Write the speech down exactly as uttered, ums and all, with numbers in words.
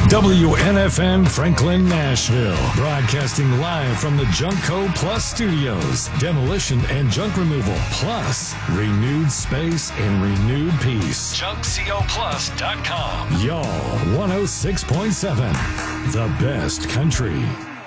W N F N Franklin, Nashville. Broadcasting live from the Junkco Plus Studios. Demolition and junk removal, plus renewed space and renewed peace. junk co plus dot com. Y'all, one oh six point seven. The best country.